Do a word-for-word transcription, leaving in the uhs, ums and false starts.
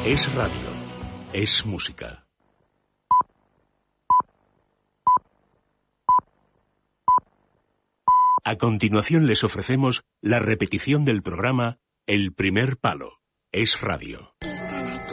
Es radio. Es música. A continuación les ofrecemos la repetición del programa El Primer Palo. Es radio.